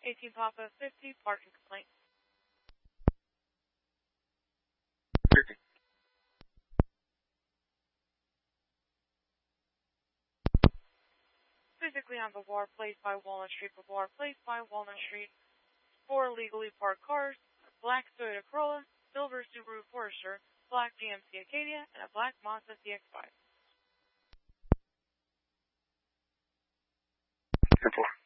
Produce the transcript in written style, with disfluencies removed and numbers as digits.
18 Papa 50, parking complaint. 50. Physically on Beauvoir Place by Walnut Street, Beauvoir Place by Walnut Street. 4 illegally parked cars, a black Toyota Corolla, silver Subaru Forester, black GMC Acadia, and a black Mazda CX-5. 10-4.